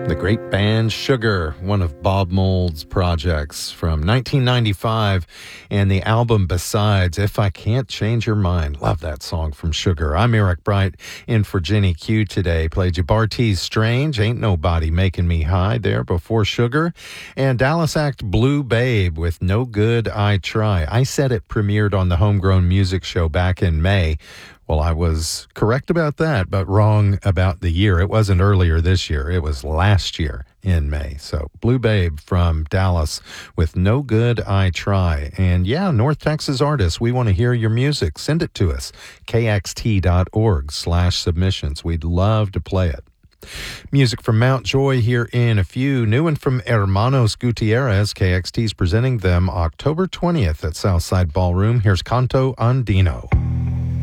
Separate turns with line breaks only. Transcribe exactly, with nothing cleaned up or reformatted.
The great band Sugar, one of Bob Mould's projects from nineteen ninety-five, and the album Besides, If I Can't Change Your Mind. Love that song from Sugar. I'm Eric Bright in for Jenny Q today. Played you Bartees Strange, Ain't Nobody Making Me High there before Sugar, and Dallas Act Blue Babe with No Good I Try. I said it premiered on the Homegrown Music Show back in May. Well, I was correct about that, but wrong about the year. It wasn't earlier this year. It was last year in May. So Blue Babe from Dallas with No Good I Try. And yeah, North Texas artists, we want to hear your music. Send it to us, kxt.org slash submissions. We'd love to play it. Music from Mount Joy here in a few. New one from Hermanos Gutierrez. K X T's presenting them October twentieth at Southside Ballroom. Here's Canto Andino.